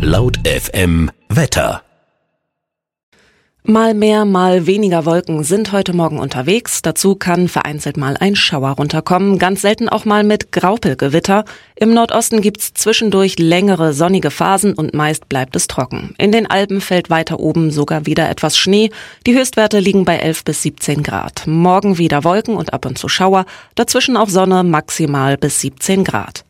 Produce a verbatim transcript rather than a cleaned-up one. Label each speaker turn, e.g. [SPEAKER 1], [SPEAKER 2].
[SPEAKER 1] Laut F M Wetter.
[SPEAKER 2] Mal mehr, mal weniger Wolken sind heute Morgen unterwegs. Dazu kann vereinzelt mal ein Schauer runterkommen, ganz selten auch mal mit Graupelgewitter. Im Nordosten gibt's zwischendurch längere sonnige Phasen und meist bleibt es trocken. In den Alpen fällt weiter oben sogar wieder etwas Schnee. Die Höchstwerte liegen bei elf bis siebzehn Grad. Morgen wieder Wolken und ab und zu Schauer, dazwischen auch Sonne, maximal bis siebzehn Grad.